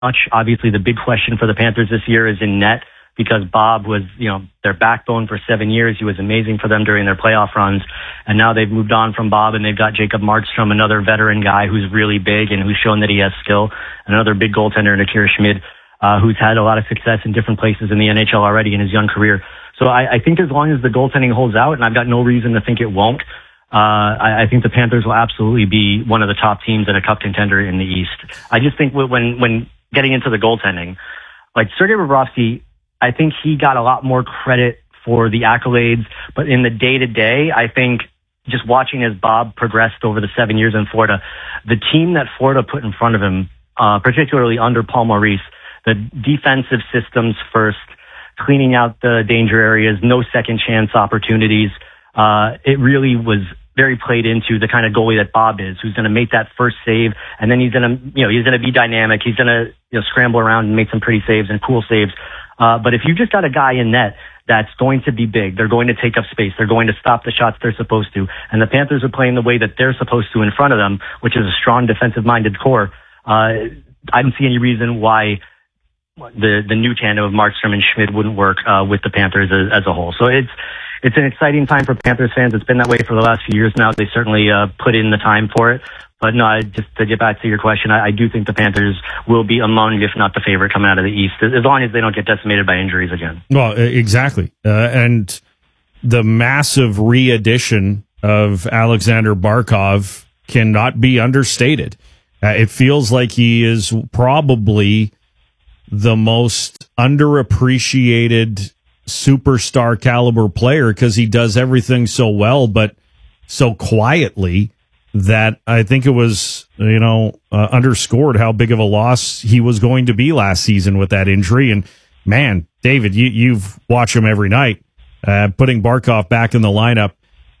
much. Obviously, the big question for the Panthers this year is in net, because Bob was, their backbone for 7 years. He was amazing for them during their playoff runs. And now they've moved on from Bob, and they've got Jacob Markstrom, another veteran guy who's really big and who's shown that he has skill. Another big goaltender, Akira Schmid, who's had a lot of success in different places in the NHL already in his young career. So I think as long as the goaltending holds out, and I've got no reason to think it won't, I think the Panthers will absolutely be one of the top teams and a cup contender in the East. I just think when getting into the goaltending, like Sergei Bobrovsky, I think he got a lot more credit for the accolades, but in the day-to-day, I think just watching as Bob progressed over the 7 years in Florida, the team that Florida put in front of him, particularly under Paul Maurice, the defensive systems first, cleaning out the danger areas, no second chance opportunities, it really was very played into the kind of goalie that Bob is, who's going to make that first save, and then he's going to be dynamic. He's going to scramble around and make some pretty saves and cool saves. But if you just got a guy in net that's going to be big, they're going to take up space, they're going to stop the shots they're supposed to, and the Panthers are playing the way that they're supposed to in front of them, which is a strong defensive-minded core, I don't see any reason why the new tandem of Markstrom and Schmid wouldn't work with the Panthers as a whole. So it's an exciting time for Panthers fans. It's been that way for the last few years now. They certainly put in the time for it. But no, just to get back to your question, I do think the Panthers will be among, if not the favorite, coming out of the East, as long as they don't get decimated by injuries again. Well, exactly. And the massive re-addition of Alexander Barkov cannot be understated. It feels like he is probably the most underappreciated superstar caliber player because he does everything so well, but so quietly that I think it was, underscored how big of a loss he was going to be last season with that injury. And man, David, you've watched him every night. Putting Barkov back in the lineup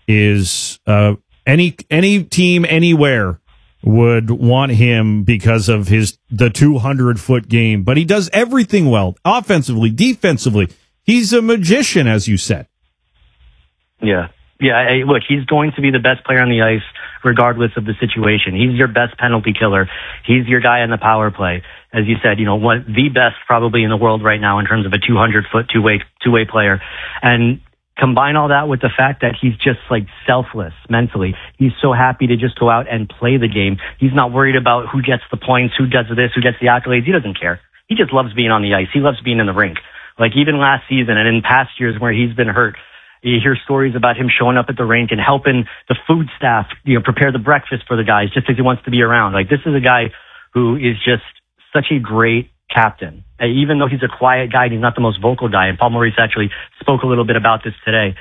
is any team anywhere would want him because of the 200-foot game. But he does everything well, offensively, defensively. He's a magician, as you said. Yeah. Look, he's going to be the best player on the ice regardless of the situation. He's your best penalty killer. He's your guy in the power play. As you said, the best probably in the world right now in terms of a 200-foot two-way player. And combine all that with the fact that he's just like selfless mentally. He's so happy to just go out and play the game. He's not worried about who gets the points, who does this, who gets the accolades. He doesn't care. He just loves being on the ice. He loves being in the rink. Like even last season and in past years where he's been hurt, you hear stories about him showing up at the rink and helping the food staff, prepare the breakfast for the guys just because he wants to be around. Like this is a guy who is just such a great captain. Even though he's a quiet guy and he's not the most vocal guy, and Paul Maurice actually spoke a little bit about this today,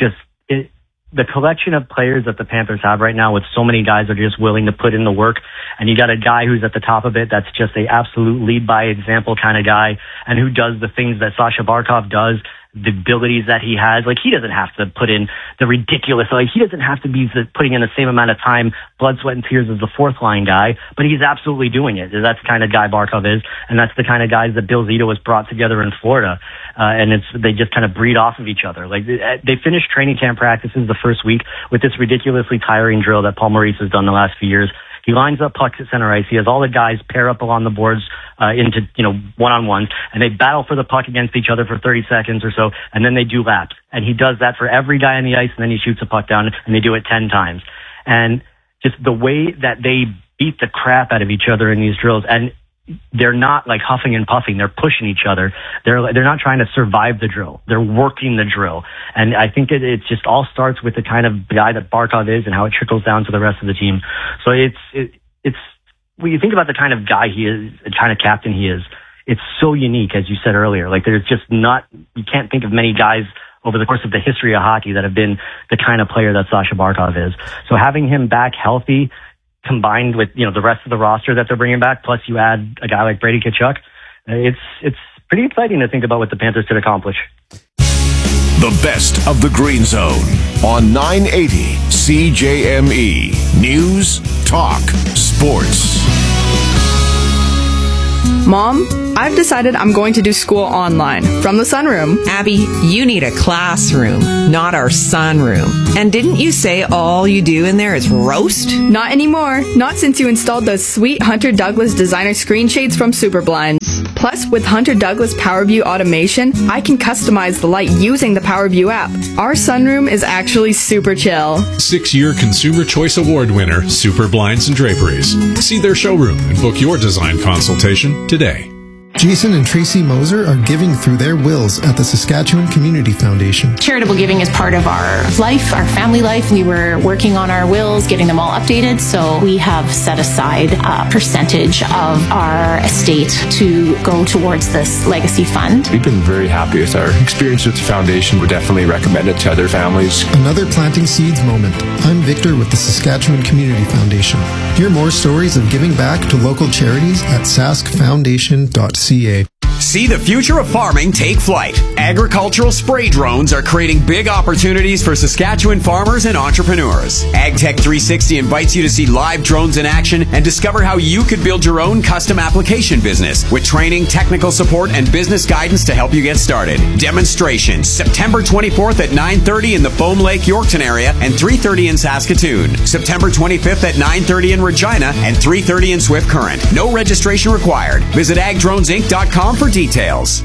the collection of players that the Panthers have right now with so many guys that are just willing to put in the work, and you got a guy who's at the top of it that's just a absolute lead by example kind of guy, and who does the things that Sasha Barkov does, the abilities that he has. Like he doesn't have to put in the ridiculous, he doesn't have to be putting in the same amount of time, blood, sweat, and tears as the fourth line guy, but he's absolutely doing it. That's the kind of guy Barkov is, and that's the kind of guys that Bill Zito has brought together in Florida. And they just kind of breed off of each other. Like they finished training camp practices the first week with this ridiculously tiring drill that Paul Maurice has done the last few years. He lines up pucks at center ice. He has all the guys pair up along the boards into one-on-ones, and they battle for the puck against each other for 30 seconds or so, and then they do laps. And he does that for every guy on the ice, and then he shoots a puck down, and they do it 10 times. And just the way that they beat the crap out of each other in these drills, and they're not like huffing and puffing. They're pushing each other. They're not trying to survive the drill. They're working the drill. And I think it just all starts with the kind of guy that Barkov is and how it trickles down to the rest of the team. So it's when you think about the kind of guy he is, the kind of captain he is, it's so unique, as you said earlier. Like there's just you can't think of many guys over the course of the history of hockey that have been the kind of player that Sasha Barkov is. So having him back healthy, combined with the rest of the roster that they're bringing back, plus you add a guy like Brady Tkachuk, it's pretty exciting to think about what the Panthers could accomplish. The best of the Green Zone on 980 CJME News Talk Sports. Mom, I've decided I'm going to do school online from the sunroom. Abby, you need a classroom, not our sunroom. And didn't you say all you do in there is roast? Not anymore. Not since you installed those sweet Hunter Douglas designer screen shades from Superblinds. Plus, with Hunter Douglas PowerView automation, I can customize the light using the PowerView app. Our sunroom is actually super chill. 6-year Consumer Choice Award winner, Superblinds and Draperies. See their showroom and book your design consultation today. Jason and Tracy Moser are giving through their wills at the Saskatchewan Community Foundation. Charitable giving is part of our life, our family life. We were working on our wills, getting them all updated, so we have set aside a percentage of our estate to go towards this legacy fund. We've been very happy with our experience with the foundation. Would definitely recommend it to other families. Another Planting Seeds moment. I'm Victor with the Saskatchewan Community Foundation. Hear more stories of giving back to local charities at saskfoundation.ca. See the future of farming take flight. Agricultural spray drones are creating big opportunities for Saskatchewan farmers and entrepreneurs. AgTech 360 invites you to see live drones in action and discover how you could build your own custom application business with training, technical support, and business guidance to help you get started. Demonstrations September 24th at 9:30 in the Foam Lake, Yorkton area and 3:30 in Saskatoon. September 25th at 9:30 in Regina and 3:30 in Swift Current. No registration required. Visit agdronesinc.com for details.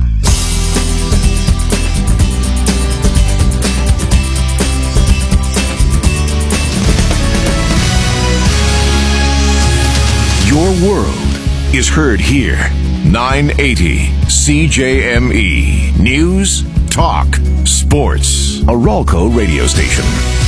Your world is heard here. 980 CJME. News, talk, sports. A Ralco radio station.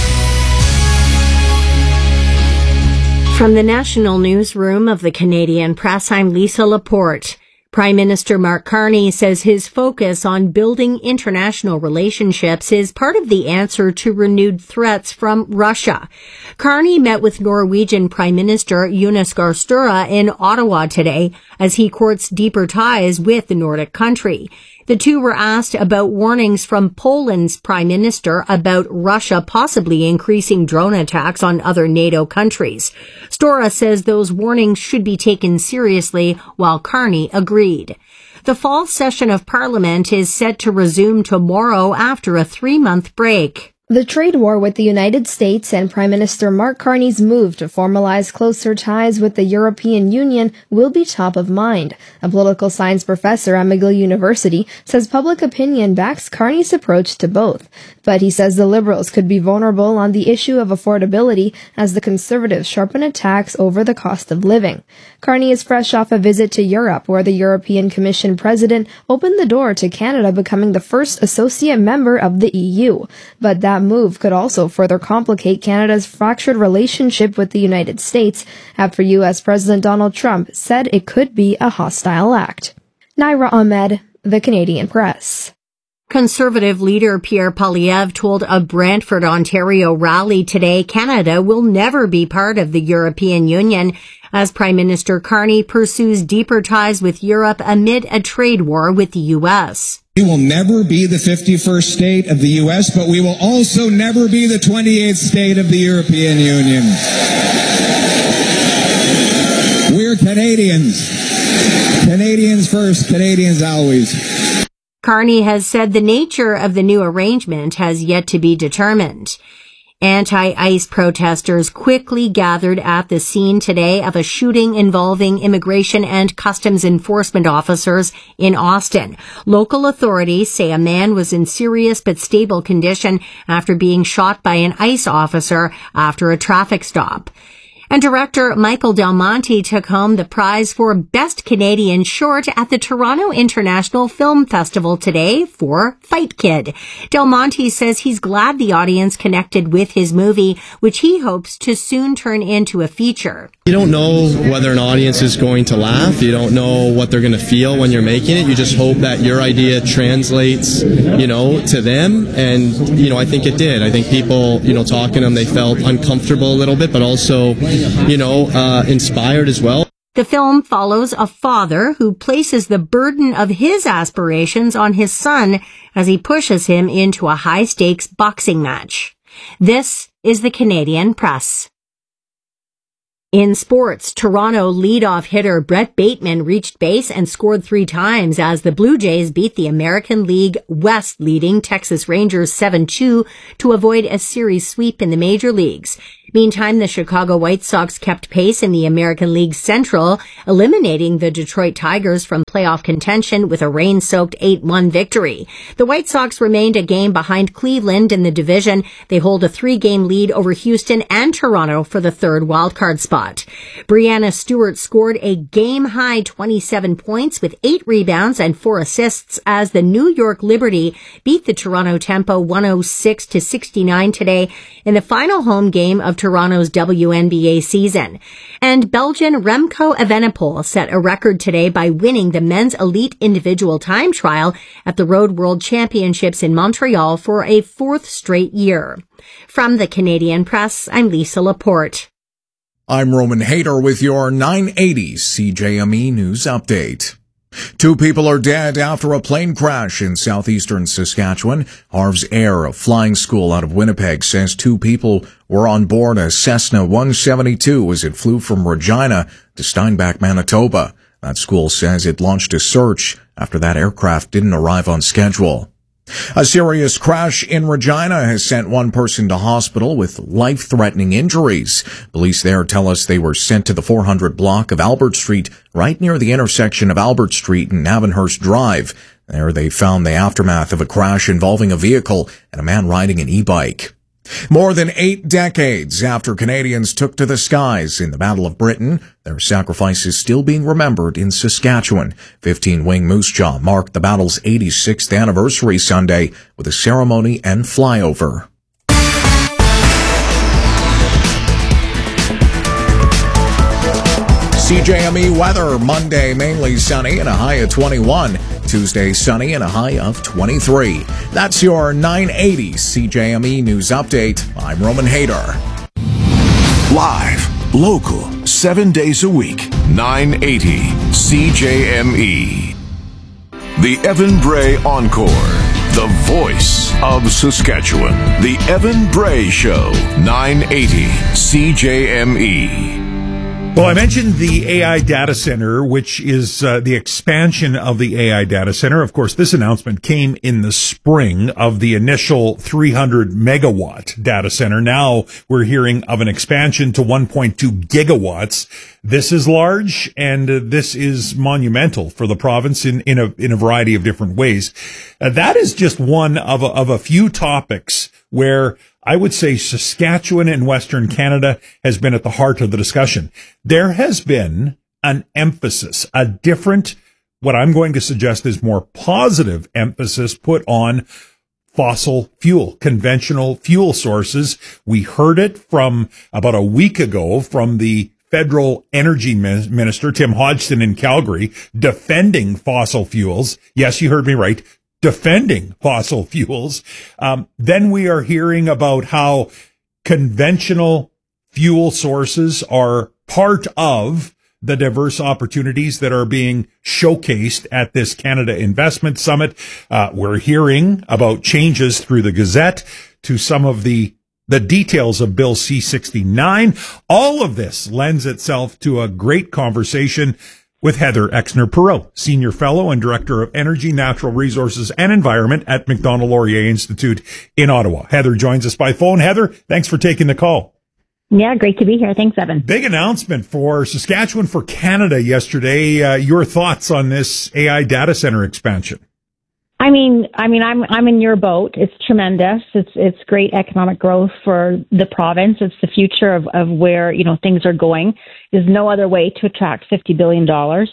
From the National Newsroom of the Canadian Press, I'm Lisa Laporte. Prime Minister Mark Carney says his focus on building international relationships is part of the answer to renewed threats from Russia. Carney met with Norwegian Prime Minister Jonas Gahr Støre in Ottawa today as he courts deeper ties with the Nordic country. The two were asked about warnings from Poland's Prime Minister about Russia possibly increasing drone attacks on other NATO countries. Støre says those warnings should be taken seriously, while Carney agreed. The fall session of Parliament is set to resume tomorrow after a 3-month break. The trade war with the United States and Prime Minister Mark Carney's move to formalize closer ties with the European Union will be top of mind. A political science professor at McGill University says public opinion backs Carney's approach to both. But he says the Liberals could be vulnerable on the issue of affordability as the Conservatives sharpen attacks over the cost of living. Carney is fresh off a visit to Europe, where the European Commission president opened the door to Canada becoming the first associate member of the EU. But that move could also further complicate Canada's fractured relationship with the United States after U.S. President Donald Trump said it could be a hostile act. Naira Ahmed, The Canadian Press. Conservative leader Pierre Poilievre told a Brantford, Ontario rally today Canada will never be part of the European Union as Prime Minister Carney pursues deeper ties with Europe amid a trade war with the U.S. We will never be the 51st state of the U.S., but we will also never be the 28th state of the European Union. We're Canadians. Canadians first, Canadians always. Carney has said the nature of the new arrangement has yet to be determined. Anti-ICE protesters quickly gathered at the scene today of a shooting involving immigration and customs enforcement officers in Austin. Local authorities say a man was in serious but stable condition after being shot by an ICE officer after a traffic stop. And director Michael Del Monte took home the prize for Best Canadian Short at the Toronto International Film Festival today for Fight Kid. Del Monte says he's glad the audience connected with his movie, which he hopes to soon turn into a feature. You don't know whether an audience is going to laugh. You don't know what they're going to feel when you're making it. You just hope that your idea translates, to them. And, I think it did. I think people, talking to them, they felt uncomfortable a little bit, but also, inspired as well. The film follows a father who places the burden of his aspirations on his son as he pushes him into a high-stakes boxing match. This is the Canadian Press. In sports, Toronto leadoff hitter Brett Bateman reached base and scored 3 times as the Blue Jays beat the American League West leading Texas Rangers 7-2 to avoid a series sweep in the major leagues. Meantime, the Chicago White Sox kept pace in the American League Central, eliminating the Detroit Tigers from playoff contention with a rain-soaked 8-1 victory. The White Sox remained a game behind Cleveland in the division. They hold a 3-game lead over Houston and Toronto for the third wildcard spot. Brianna Stewart scored a game-high 27 points with 8 rebounds and 4 assists as the New York Liberty beat the Toronto Tempo 106-69 today in the final home game of Toronto's WNBA season. And Belgian Remco Evenepoel set a record today by winning the men's elite individual time trial at the Road World Championships in Montreal for a 4th straight year. From the Canadian Press, I'm Lisa Laporte. I'm Roman Hayter with your 980 CJME News Update. 2 people are dead after a plane crash in southeastern Saskatchewan. Harv's Air, a flying school out of Winnipeg, says 2 people were on board a Cessna 172 as it flew from Regina to Steinbach, Manitoba. That school says it launched a search after that aircraft didn't arrive on schedule. A serious crash in Regina has sent 1 person to hospital with life-threatening injuries. Police there tell us they were sent to the 400 block of Albert Street, right near the intersection of Albert Street and Avonhurst Drive. There they found the aftermath of a crash involving a vehicle and a man riding an e-bike. More than 8 decades after Canadians took to the skies in the Battle of Britain, their sacrifice is still being remembered in Saskatchewan. 15-wing Moose Jaw marked the battle's 86th anniversary Sunday with a ceremony and flyover. CJME weather, Monday mainly sunny and a high of 21. Tuesday sunny and a high of 23. That's your 980 CJME News Update. I'm Roman Hayter. Live, local, 7 days a week. 980 CJME. The Evan Bray Encore. The voice of Saskatchewan. The Evan Bray Show. 980 CJME. Well, I mentioned the AI data center, which is the expansion of the AI data center. Of course, this announcement came in the spring of the initial 300 megawatt data center. Now we're hearing of an expansion to 1.2 gigawatts. This is large, and this is monumental for the province in a variety of different ways. That is just one of a few topics where I would say Saskatchewan and Western Canada has been at the heart of the discussion. There has been an emphasis, a different, what I'm going to suggest is more positive emphasis put on fossil fuel, conventional fuel sources. We heard it from about a week ago from the federal energy minister, Tim Hodgson in Calgary, defending fossil fuels. Yes, you heard me right. Defending fossil fuels. Then we are hearing about how conventional fuel sources are part of the diverse opportunities that are being showcased at this Canada Investment Summit. We're hearing about changes through the Gazette to some of the details of Bill C-69. All of this lends itself to a great conversation with Heather Exner-Perot, Senior Fellow and Director of Energy, Natural Resources and Environment at Macdonald-Laurier Institute in Ottawa. Heather joins us by phone. Heather, thanks for taking the call. Yeah, great to be here. Thanks, Evan. Big announcement for Saskatchewan, for Canada yesterday. Your thoughts on this AI data center expansion? I mean, I'm in your boat. It's tremendous. It's great economic growth for the province. It's the future of where, things are going. There's no other way to attract $50 billion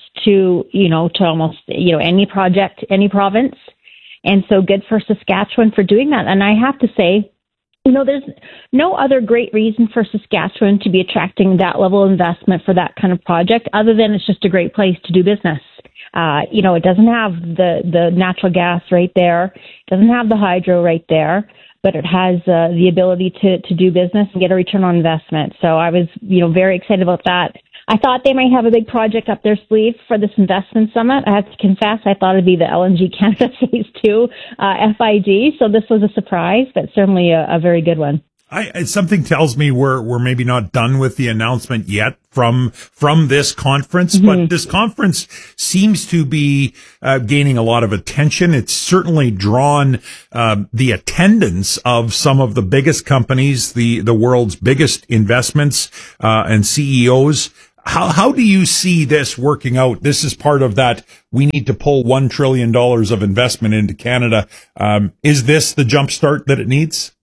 to almost, any project, any province. And so good for Saskatchewan for doing that. And I have to say, there's no other great reason for Saskatchewan to be attracting that level of investment for that kind of project, other than it's just a great place to do business. It doesn't have the natural gas right there. It doesn't have the hydro right there, but it has the ability to do business and get a return on investment. So I was, very excited about that. I thought they might have a big project up their sleeve for this investment summit. I have to confess, I thought it'd be the LNG Canada Phase 2 FID. So this was a surprise, but certainly a very good one. Something tells me we're maybe not done with the announcement yet from this conference, but this conference seems to be gaining a lot of attention. It's certainly drawn the attendance of some of the biggest companies, the world's biggest investments and CEOs. How do you see this working out? This is part of that. We need to pull $1 trillion of investment into Canada. Is this the jumpstart that it needs?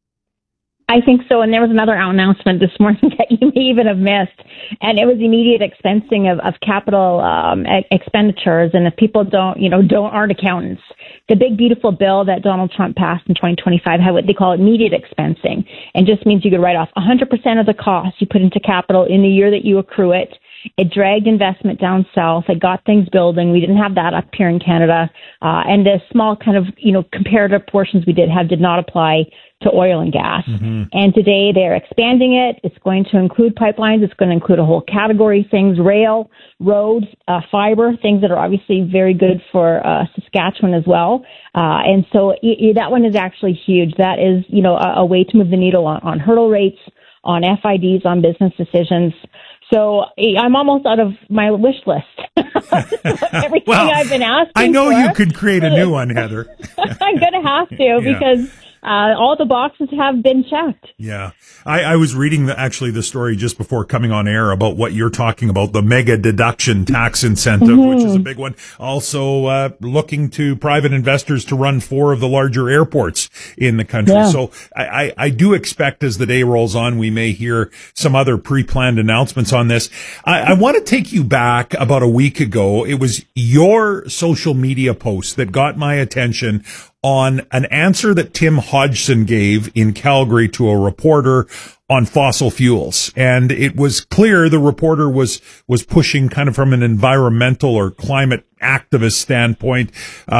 I think so. And there was another announcement this morning that you may even have missed. And it was immediate expensing of capital expenditures. And if people aren't accountants, the big, beautiful bill that Donald Trump passed in 2025 had what they call immediate expensing, and just means you could write off 100% of the cost you put into capital in the year that you accrue it. It dragged investment down south. It got things building. We didn't have that up here in Canada. And the small kind of, comparative portions we did have did not apply to oil and gas. And today they're expanding it. It's going to include pipelines. It's going to include a whole category of things, rail, roads, fiber, things that are obviously very good for Saskatchewan as well. And so that one is actually huge. That is, a way to move the needle on hurdle rates, on FIDs, on business decisions. So I'm almost out of my wish list. Everything I've been asking I know for. You could create a new one, Heather. I'm going to have to because all the boxes have been checked. Yeah. I was reading the story just before coming on air about what you're talking about, the mega deduction tax incentive, which is a big one. Also, looking to private investors to run 4 of the larger airports in the country. Yeah. So I do expect as the day rolls on, we may hear some other pre-planned announcements on this. I want to take you back about a week ago. It was your social media post that got my attention on an answer that Tim Hodgson gave in Calgary to a reporter on fossil fuels. And it was clear the reporter was pushing kind of from an environmental or climate activist standpoint.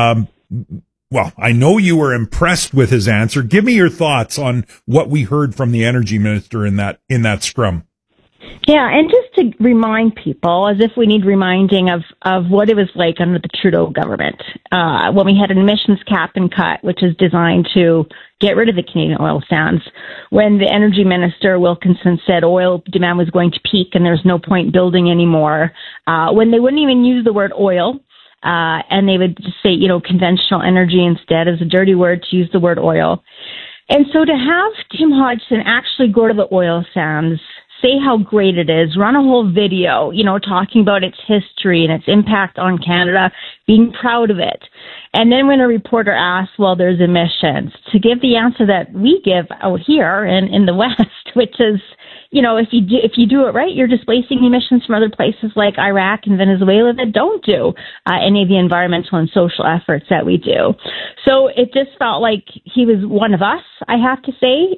Well, I know you were impressed with his answer. Give me your thoughts on what we heard from the energy minister in that scrum. Yeah, and just to remind people, as if we need reminding of what it was like under the Trudeau government, when we had an emissions cap and cut, which is designed to get rid of the Canadian oil sands, when the energy minister, Wilkinson, said oil demand was going to peak and there's no point building anymore, when they wouldn't even use the word oil, and they would just say, conventional energy instead as a dirty word to use the word oil. And so to have Tim Hodgson actually go to the oil sands, say how great it is, run a whole video, talking about its history and its impact on Canada, being proud of it. And then when a reporter asks, well, there's emissions, to give the answer that we give out here in the West, which is, if you do it right, you're displacing emissions from other places like Iraq and Venezuela that don't do any of the environmental and social efforts that we do. So it just felt like he was one of us, I have to say.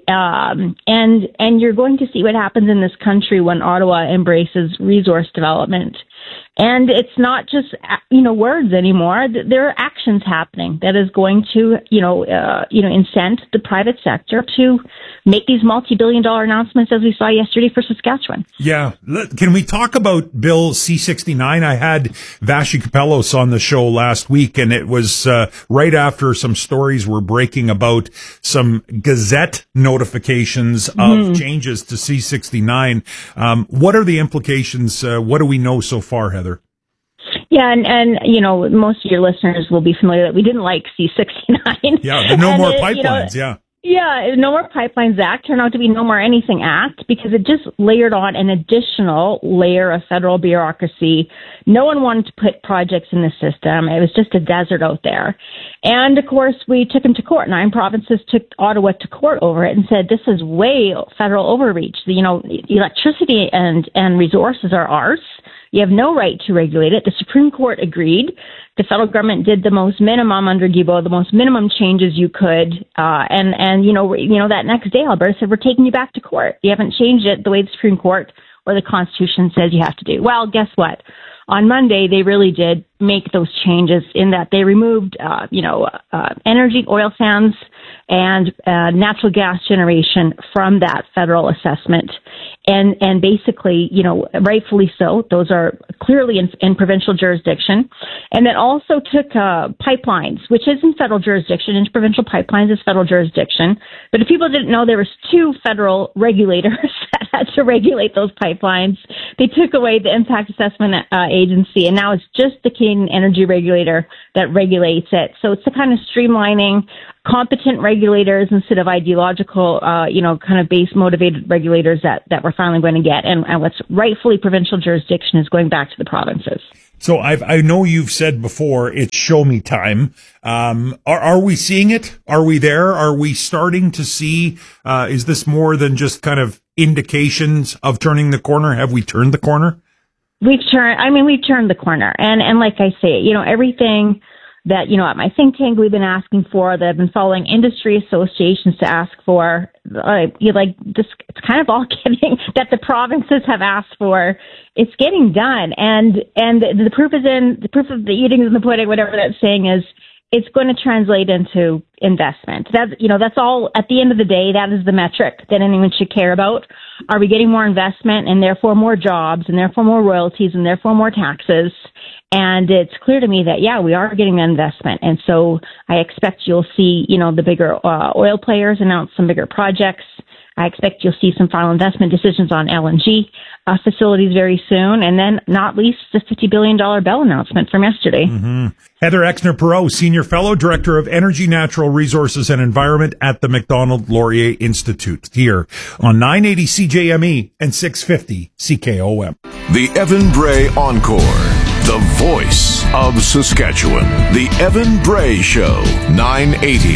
And you're going to see what happens in this country when Ottawa embraces resource development. And it's not just, words anymore. There are actions happening that is going to, incent the private sector to make these multi-billion-dollar announcements as we saw yesterday for Saskatchewan. Yeah. Can we talk about Bill C-69? I had Vashi Kapelos on the show last week, and it was right after some stories were breaking about some Gazette notifications of changes to C-69. What are the implications? What do we know so far, Heather? Yeah, and most of your listeners will be familiar that we didn't like C-69. Yeah, the No More Pipelines, yeah. Yeah, No More Pipelines Act turned out to be No More Anything Act because it just layered on an additional layer of federal bureaucracy. No one wanted to put projects in the system. It was just a desert out there. And, of course, we took them to court. 9 provinces took Ottawa to court over it and said, this is way federal overreach. Electricity and resources are ours. You have no right to regulate it. The Supreme Court agreed. The federal government did the most minimum under Guilbeault, the most minimum changes you could. And that next day, Alberta said, we're taking you back to court. You haven't changed it the way the Supreme Court or the Constitution says you have to do. Well, guess what? On Monday, they really did make those changes in that they removed, energy, oil sands, and natural gas generation from that federal assessment. And basically, you know, rightfully so, those are clearly in provincial jurisdiction. And then also took pipelines, which is in federal jurisdiction, and provincial pipelines is federal jurisdiction. But if people didn't know, there was 2 federal regulators that had to regulate those pipelines. They took away the impact assessment agency, and now it's just the Canadian Energy Regulator that regulates it. So it's the kind of streamlining competent regulators instead of ideological, kind of base motivated regulators that we're finally going to get. And what's rightfully provincial jurisdiction is going back to the provinces. So I know you've said before it's show me time. Are we seeing it? Are we there? Are we starting to see, is this more than just kind of indications of turning the corner? Have we turned the corner? We've turned the corner. And like I say, you know, everything that, you know, at my think tank we've been asking for, that I've been following industry associations to ask for, it's kind of all getting, that the provinces have asked for, it's getting done. And the proof of the eating is in the pudding, whatever that saying is, it's going to translate into investment. That's all, at the end of the day, that is the metric that anyone should care about. Are we getting more investment and therefore more jobs and therefore more royalties and therefore more taxes? And it's clear to me that, yeah, we are getting the investment. And so I expect you'll see, you know, the bigger oil players announce some bigger projects. I expect you'll see some final investment decisions on LNG facilities very soon. And then, not least, the $50 billion Bell announcement from yesterday. Mm-hmm. Heather Exner-Perot, Senior Fellow, Director of Energy, Natural Resources and Environment at the Macdonald-Laurier Institute, here on 980 CJME and 650 CKOM. The Evan Bray Encore. The voice of Saskatchewan. The Evan Bray Show. 980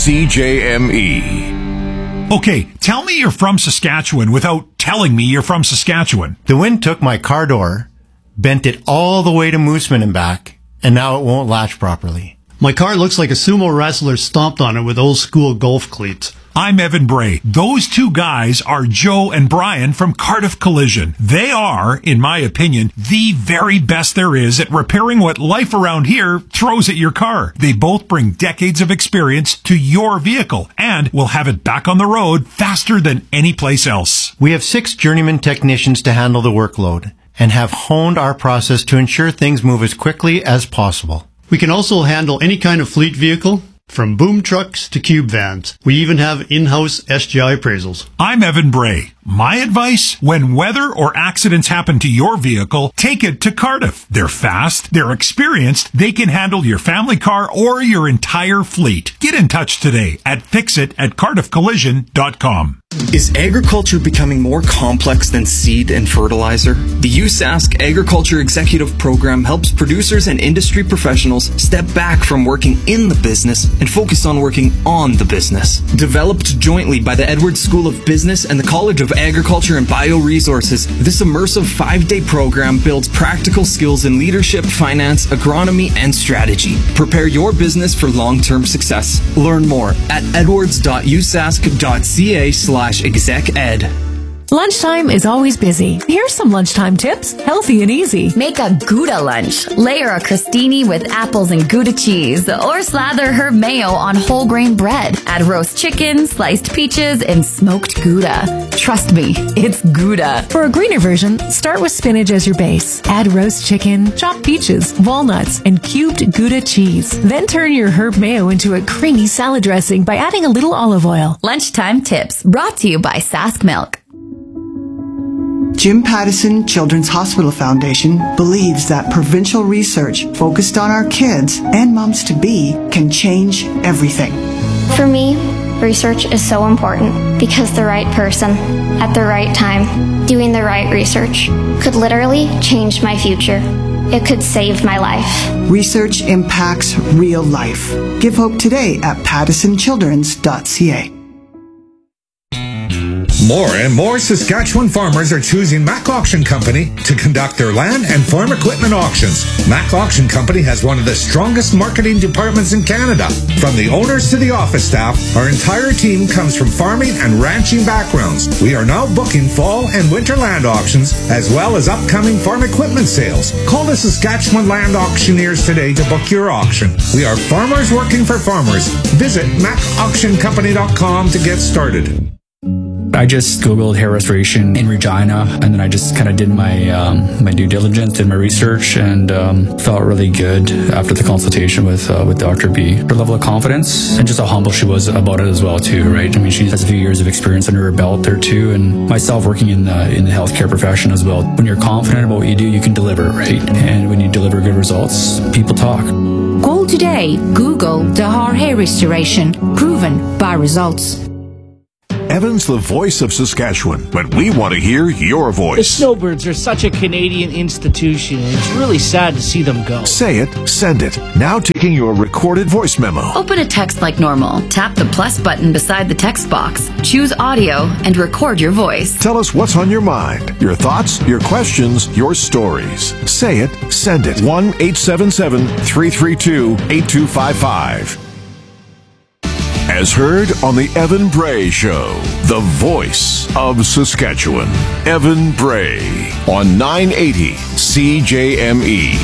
CJME. Okay, tell me you're from Saskatchewan without telling me you're from Saskatchewan. The wind took my car door, bent it all the way to Mooseman and back, and now it won't latch properly. My car looks like a sumo wrestler stomped on it with old school golf cleats. I'm Evan Bray. Those 2 guys are Joe and Brian from Cardiff Collision. They are, in my opinion, the very best there is at repairing what life around here throws at your car. They both bring decades of experience to your vehicle and will have it back on the road faster than any place else. We have 6 journeyman technicians to handle the workload and have honed our process to ensure things move as quickly as possible. We can also handle any kind of fleet vehicle, from boom trucks to cube vans. We even have in-house SGI appraisals. I'm Evan Bray. My advice, when weather or accidents happen to your vehicle, take it to Cardiff. They're fast, they're experienced, they can handle your family car or your entire fleet. Get in touch today at fixit@cardiffcollision.com. Is agriculture becoming more complex than seed and fertilizer? The USask Agriculture Executive Program helps producers and industry professionals step back from working in the business and focus on working on the business. Developed jointly by the Edwards School of Business and the College of Agriculture and Bioresources, this immersive 5-day program builds practical skills in leadership, finance, agronomy, and strategy. Prepare your business for long-term success. Learn more at edwards.usask.ca/exec-ed. Lunchtime is always busy. Here's some lunchtime tips, healthy and easy. Make a Gouda lunch. Layer a crostini with apples and Gouda cheese, or slather herb mayo on whole grain bread. Add roast chicken, sliced peaches, and smoked Gouda. Trust me, it's Gouda. For a greener version, start with spinach as your base. Add roast chicken, chopped peaches, walnuts, and cubed Gouda cheese. Then turn your herb mayo into a creamy salad dressing by adding a little olive oil. Lunchtime tips brought to you by Sask Milk. Jim Pattison Children's Hospital Foundation believes that provincial research focused on our kids and moms-to-be can change everything. For me, research is so important because the right person at the right time doing the right research could literally change my future. It could save my life. Research impacts real life. Give hope today at pattisonchildrens.ca. More and more Saskatchewan farmers are choosing Mac Auction Company to conduct their land and farm equipment auctions. Mac Auction Company has one of the strongest marketing departments in Canada. From the owners to the office staff, our entire team comes from farming and ranching backgrounds. We are now booking fall and winter land auctions, as well as upcoming farm equipment sales. Call the Saskatchewan Land Auctioneers today to book your auction. We are farmers working for farmers. Visit macauctioncompany.com to get started. I just Googled hair restoration in Regina, and then I just kind of did my due diligence, did my research, and felt really good after the consultation with Dr. B. Her level of confidence and just how humble she was about it as well too, right? I mean, she has a few years of experience under her belt there too, and myself working in the healthcare profession as well. When you're confident about what you do, you can deliver, right? And when you deliver good results, people talk. Call today. Google Dahar Hair Restoration. Proven by results. Evan's the voice of Saskatchewan, but we want to hear your voice. The Snowbirds are such a Canadian institution, and it's really sad to see them go. Say it, send it. Now taking your recorded voice memo. Open a text like normal. Tap the plus button beside the text box. Choose audio and record your voice. Tell us what's on your mind. Your thoughts, your questions, your stories. Say it, send it. 1-877-332-8255. As heard on the Evan Bray Show, the voice of Saskatchewan. Evan Bray on 980 CJME.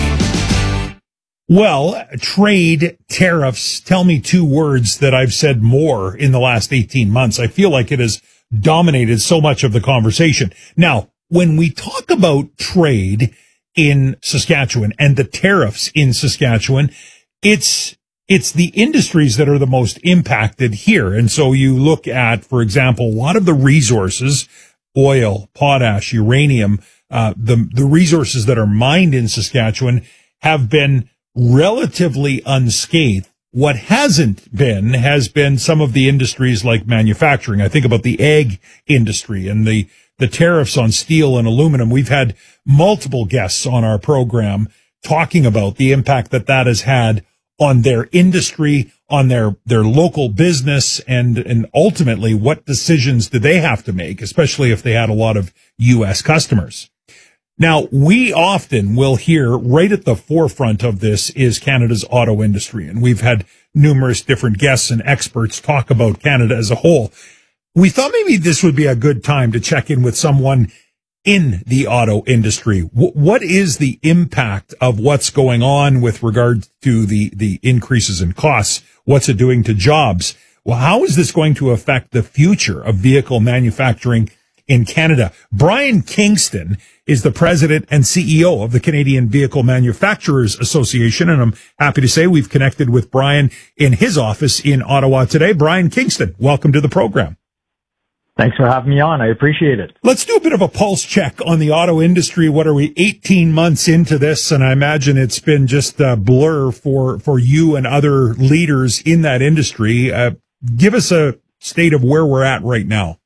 Well, trade, tariffs, tell me two words that I've said more in the last 18 months. I feel like it has dominated so much of the conversation. Now, when we talk about trade in Saskatchewan and the tariffs in Saskatchewan, it's the industries that are the most impacted here. And so you look at, for example, a lot of the resources, oil, potash, uranium, the resources that are mined in Saskatchewan have been relatively unscathed. What hasn't been has been some of the industries like manufacturing. I think about the egg industry and the tariffs on steel and aluminum. We've had multiple guests on our program talking about the impact that has had on their industry, on their local business, and ultimately what decisions do they have to make, especially if they had a lot of U.S. customers. Now, we often will hear right at the forefront of this is Canada's auto industry, and we've had numerous different guests and experts talk about Canada as a whole. We thought maybe this would be a good time to check in with someone in the auto industry. What is the impact of what's going on with regard to the increases in costs? What's it doing to jobs? Well, how is this going to affect the future of vehicle manufacturing in Canada? Brian Kingston is the president and CEO of the Canadian Vehicle Manufacturers Association, and I'm happy to say we've connected with Brian in his office in Ottawa today. Brian Kingston, welcome to the program. Thanks for having me on. I appreciate it. Let's do a bit of a pulse check on the auto industry. What are we, 18 months into this? And I imagine it's been just a blur for you and other leaders in that industry. Give us a state of where we're at right now.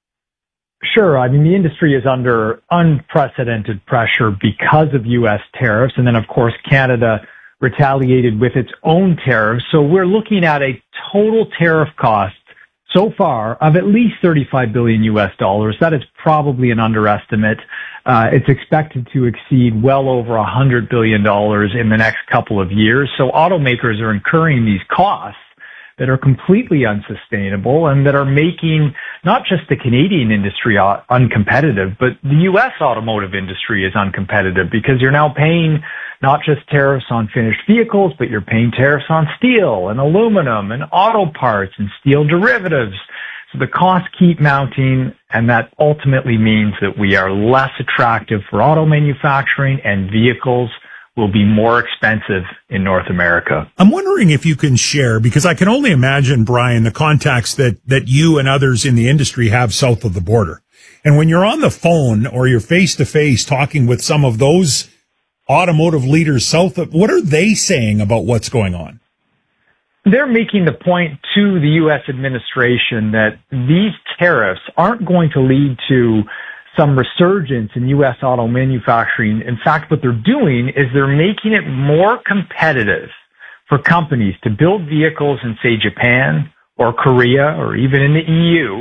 Sure. I mean, the industry is under unprecedented pressure because of U.S. tariffs. And then, of course, Canada retaliated with its own tariffs. So we're looking at a total tariff cost so far of at least $35 billion US. That is probably an underestimate. It's expected to exceed well over $100 billion in the next couple of years. So automakers are incurring these costs that are completely unsustainable and that are making not just the Canadian industry uncompetitive, but the U.S. automotive industry is uncompetitive because you're now paying not just tariffs on finished vehicles, but you're paying tariffs on steel and aluminum and auto parts and steel derivatives. So the costs keep mounting, and that ultimately means that we are less attractive for auto manufacturing and vehicles will be more expensive in North America. I'm wondering if you can share, because I can only imagine, Brian, the contacts that you and others in the industry have south of the border. And when you're on the phone or you're face-to-face talking with some of those automotive leaders south of, what are they saying about what's going on? They're making the point to the U.S. administration that these tariffs aren't going to lead to some resurgence in U.S. auto manufacturing. In fact, what they're doing is they're making it more competitive for companies to build vehicles in, say, Japan or Korea or even in the EU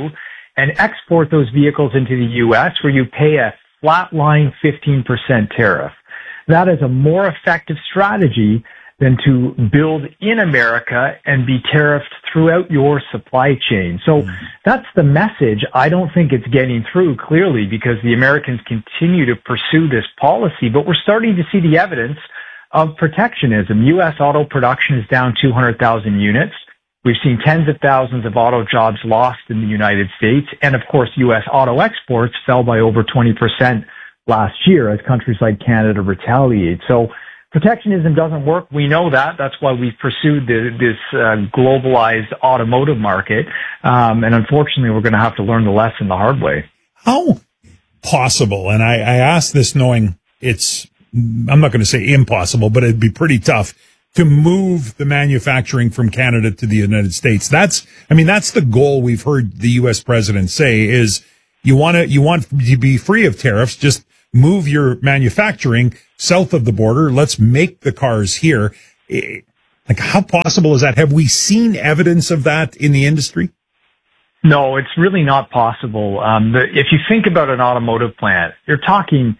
and export those vehicles into the U.S. where you pay a flatline 15% tariff. That is a more effective strategy than to build in America and be tariffed throughout your supply chain. So that's the message. I don't think it's getting through clearly because the Americans continue to pursue this policy, but we're starting to see the evidence of protectionism. U.S. auto production is down 200,000 units. We've seen tens of thousands of auto jobs lost in the United States. And of course, U.S. auto exports fell by over 20% last year as countries like Canada retaliate. So protectionism doesn't work. We know that. That's why we've pursued this globalized automotive market. And unfortunately, we're going to have to learn the lesson the hard way. How possible, and I ask this knowing it's, I'm not going to say impossible, but it'd be pretty tough to move the manufacturing from Canada to the United States. That's the goal we've heard the U.S. president say is you want to be free of tariffs, just move your manufacturing south of the border. Let's make the cars here. Like, how possible is that? Have we seen evidence of that in the industry? No, it's really not possible. If you think about an automotive plant, you're talking,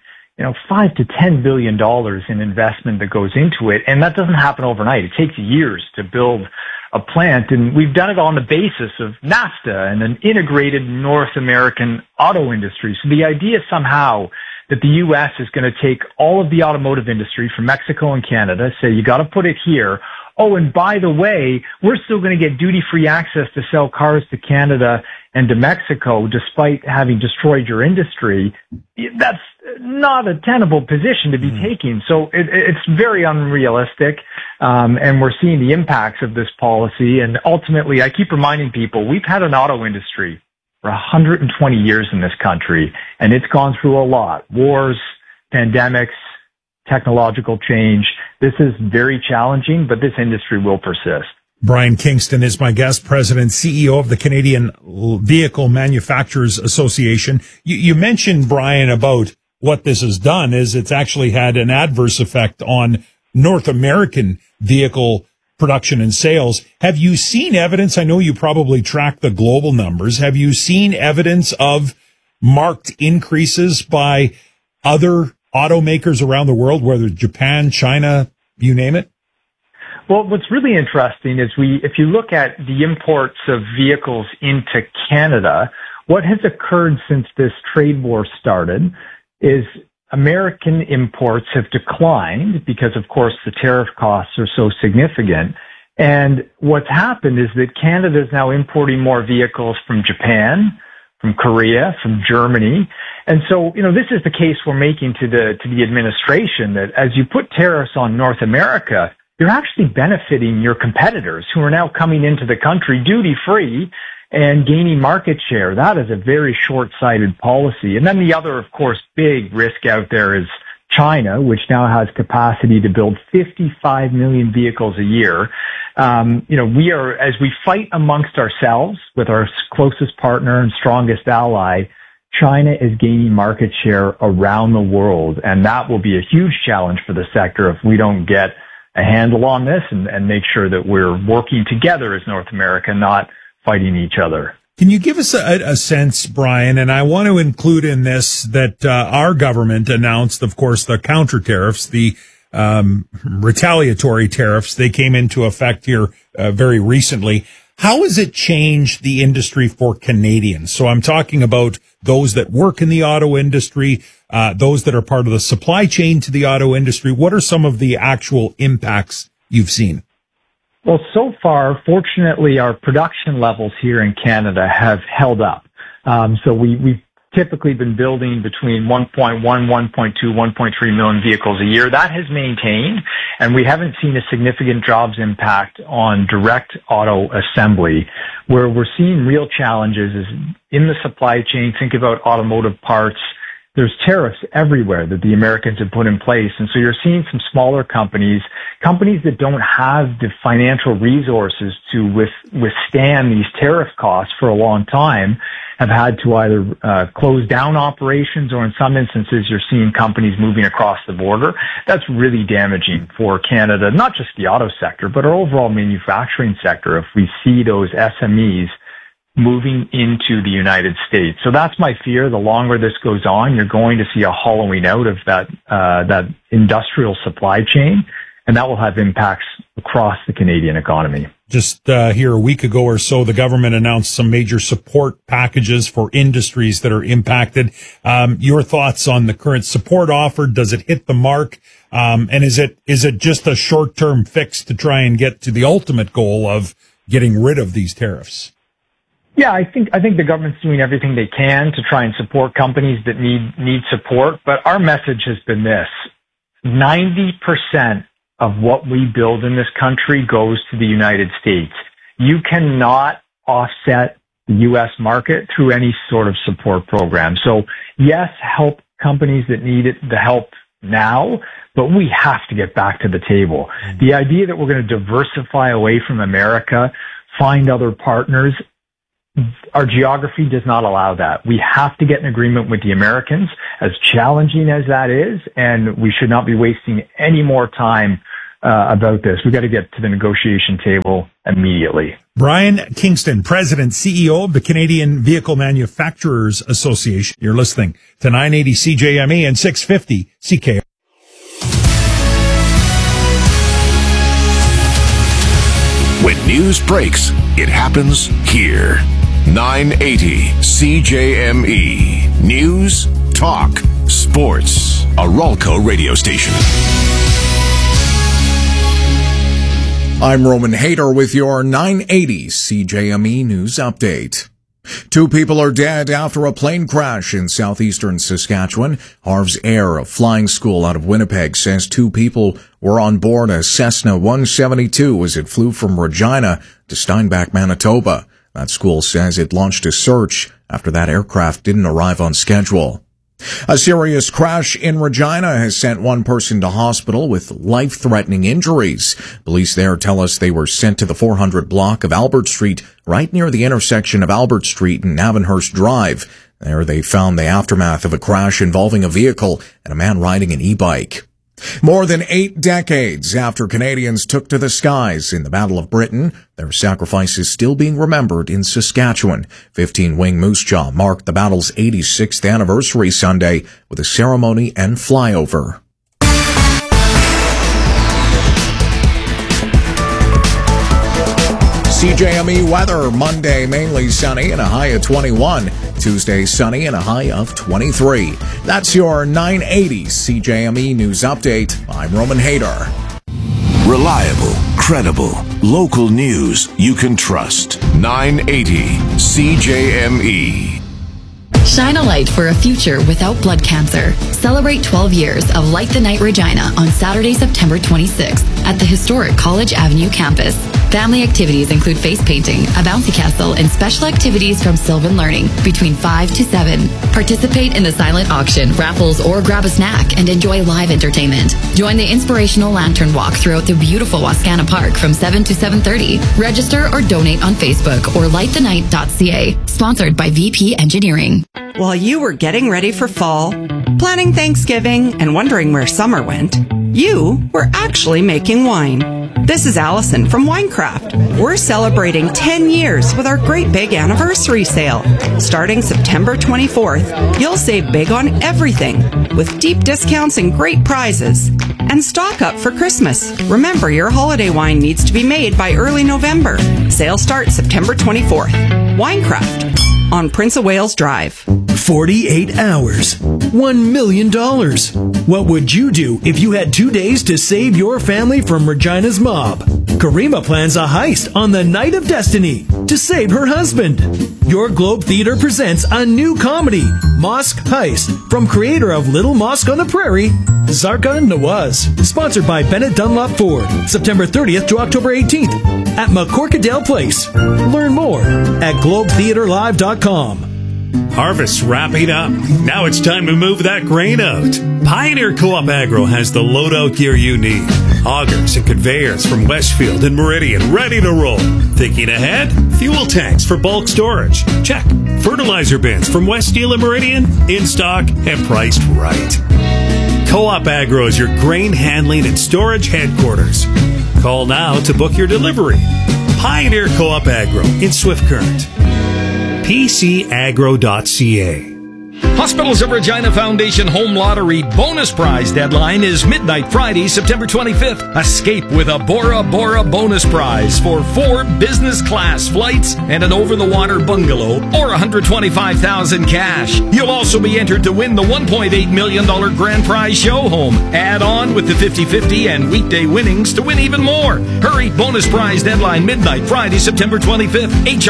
$5 to $10 billion in investment that goes into it. And that doesn't happen overnight. It takes years to build a plant. And we've done it on the basis of NAFTA and an integrated North American auto industry. So the idea somehow that the U.S. is going to take all of the automotive industry from Mexico and Canada, say you got to put it here. Oh, and by the way, we're still going to get duty-free access to sell cars to Canada and to Mexico despite having destroyed your industry. That's not a tenable position to be taking. So it's very unrealistic. And we're seeing the impacts of this policy. And ultimately, I keep reminding people, we've had an auto industry for 120 years in this country, and it's gone through a lot. Wars, pandemics, technological change. This is very challenging, but this industry will persist. Brian Kingston is my guest, President, CEO of the Canadian Vehicle Manufacturers Association. You mentioned, Brian, about what this has done is it's actually had an adverse effect on North American vehicle production and sales. Have you seen evidence? I know you probably track the global numbers. Have you seen evidence of marked increases by other automakers around the world, whether Japan, China, you name it? Well, what's really interesting is if you look at the imports of vehicles into Canada, what has occurred since this trade war started is American imports have declined because, of course, the tariff costs are so significant. And what's happened is that Canada is now importing more vehicles from Japan, from Korea, from Germany. And so, this is the case we're making to the administration that as you put tariffs on North America, you're actually benefiting your competitors who are now coming into the country duty-free and gaining market share. That is a very short-sighted policy. And then the other, of course, big risk out there is China, which now has capacity to build 55 million vehicles a year. We are, as we fight amongst ourselves with our closest partner and strongest ally, China is gaining market share around the world. And that will be a huge challenge for the sector if we don't get a handle on this and make sure that we're working together as North America, not fighting each other. Can you give us a sense, Brian, and I want to include in this that our government announced, of course, the counter tariffs, the retaliatory tariffs. They came into effect here very recently. How has it changed the industry for Canadians? So I'm talking about those that work in the auto industry, those that are part of the supply chain to the auto industry. What are some of the actual impacts you've seen? Well, so far, fortunately, our production levels here in Canada have held up. So we've typically been building between 1.1, 1.2, 1.3 million vehicles a year. That has maintained, and we haven't seen a significant jobs impact on direct auto assembly. Where we're seeing real challenges is in the supply chain. Think about automotive parts. There's tariffs everywhere that the Americans have put in place. And so you're seeing some smaller companies that don't have the financial resources to withstand these tariff costs for a long time, have had to either close down operations, or in some instances you're seeing companies moving across the border. That's really damaging for Canada, not just the auto sector, but our overall manufacturing sector. If we see those SMEs moving into the United States. So that's my fear. The longer this goes on, you're going to see a hollowing out of that industrial supply chain, and that will have impacts across the Canadian economy. Just here a week ago or so, the government announced some major support packages for industries that are impacted. Your thoughts on the current support offered? Does it hit the mark? And is it just a short-term fix to try and get to the ultimate goal of getting rid of these tariffs? Yeah, I think the government's doing everything they can to try and support companies that need support. But our message has been this: 90% of what we build in this country goes to the United States. You cannot offset the U.S. market through any sort of support program. So yes, help companies that need it, the help now, but we have to get back to the table. The idea that we're going to diversify away from America, find other partners, our geography does not allow that. We have to get an agreement with the Americans, as challenging as that is, and we should not be wasting any more time about this. We've got to get to the negotiation table immediately. Brian Kingston, President, CEO of the Canadian Vehicle Manufacturers Association. You're listening to 980 CJME and 650 CKR. When news breaks, it happens here. 980 CJME. News, talk, sports. A Ralco radio station. I'm Roman Hader with your 980 CJME News Update. 2 people are dead after a plane crash in southeastern Saskatchewan. Harv's Air, a flying school out of Winnipeg, says 2 people were on board a Cessna 172 as it flew from Regina to Steinbach, Manitoba. That school says it launched a search after that aircraft didn't arrive on schedule. A serious crash in Regina has sent 1 person to hospital with life-threatening injuries. Police there tell us they were sent to the 400 block of Albert Street, right near the intersection of Albert Street and Avonhurst Drive. There they found the aftermath of a crash involving a vehicle and a man riding an e-bike. More than 8 decades after Canadians took to the skies in the Battle of Britain, their sacrifice is still being remembered in Saskatchewan. 15-wing Moose Jaw marked the battle's 86th anniversary Sunday with a ceremony and flyover. CJME weather: Monday mainly sunny and a high of 21. Tuesday sunny and a high of 23. That's your 980 CJME News Update. I'm Roman Hader. Reliable, credible, local news you can trust. 980 CJME. Shine a light for a future without blood cancer. Celebrate 12 years of Light the Night Regina on Saturday, September 26th at the historic College Avenue campus. Family activities include face painting, a bouncy castle, and special activities from Sylvan Learning between 5 to 7. Participate in the silent auction, raffles, or grab a snack and enjoy live entertainment. Join the inspirational lantern walk throughout the beautiful Wascana Park from 7 to 7:30. Register or donate on Facebook or lightthenight.ca. Sponsored by VP Engineering. While you were getting ready for fall, planning Thanksgiving, and wondering where summer went, you were actually making wine. This is Allison from Winecraft. We're celebrating 10 years with our great big anniversary sale. Starting September 24th, you'll save big on everything with deep discounts and great prizes. And stock up for Christmas. Remember, your holiday wine needs to be made by early November. Sale starts September 24th. Winecraft on Prince of Wales Drive. 48 hours. $1 million. What would you do if you had 2 days to save your family from Regina's mob? Karima plans a heist on the Night of Destiny to save her husband. Your Globe Theater presents a new comedy, Mosque Heist, from creator of Little Mosque on the Prairie, Zarka Nawaz. Sponsored by Bennett Dunlop Ford. September 30th to October 18th at McCorkadale Place. Learn more at globetheaterlive.com. Harvest's wrapping up. Now it's time to move that grain out. Pioneer Co-op Agro has the loadout gear you need. Augers and conveyors from Westfield and Meridian ready to roll. Thinking ahead? Fuel tanks for bulk storage. Check. Fertilizer bins from West Steel and Meridian in stock and priced right. Co-op Agro is your grain handling and storage headquarters. Call now to book your delivery. Pioneer Co-op Agro in Swift Current. pcagro.ca. Hospitals of Regina Foundation Home Lottery bonus prize deadline is midnight Friday, September 25th. Escape with a Bora Bora bonus prize for 4 business class flights and an over-the-water bungalow or $125,000 cash. You'll also be entered to win the $1.8 million grand prize show home. Add on with the 50-50 and weekday winnings to win even more. Hurry, bonus prize deadline midnight Friday, September 25th.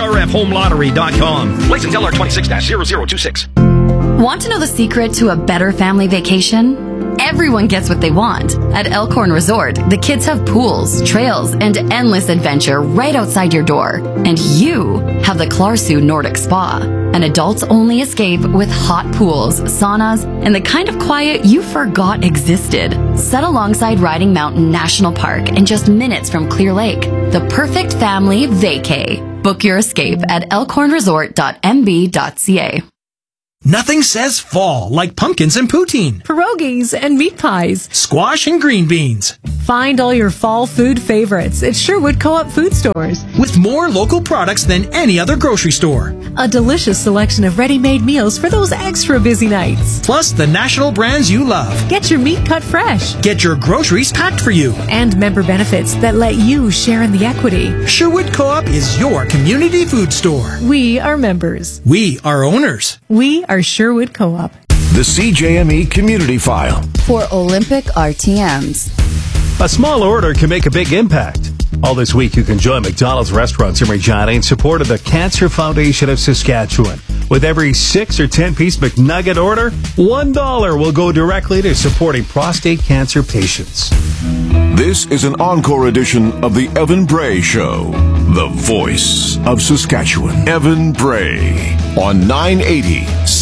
HRFHomeLottery.com. License LR 26-0026. Want to know the secret to a better family vacation? Everyone gets what they want. At Elkhorn Resort, the kids have pools, trails, and endless adventure right outside your door. And you have the Clarsu Nordic Spa, an adults-only escape with hot pools, saunas, and the kind of quiet you forgot existed. Set alongside Riding Mountain National Park and just minutes from Clear Lake. The perfect family vacay. Book your escape at elkhornresort.mb.ca. Nothing says fall like pumpkins and poutine, pierogies and meat pies, squash and green beans. Find all your fall food favorites at Sherwood Co-op food stores. With more local products than any other grocery store. A delicious selection of ready-made meals for those extra busy nights. Plus the national brands you love. Get your meat cut fresh. Get your groceries packed for you. And member benefits that let you share in the equity. Sherwood Co-op is your community food store. We are members. We are owners. We are Sherwood Co-op. The CJME Community File. For Olympic RTMs. A small order can make a big impact. All this week, you can join McDonald's restaurants in Regina in support of the Cancer Foundation of Saskatchewan. With every 6 or 10-piece McNugget order, $1 will go directly to supporting prostate cancer patients. This is an encore edition of the Evan Bray Show, the voice of Saskatchewan. Evan Bray on 980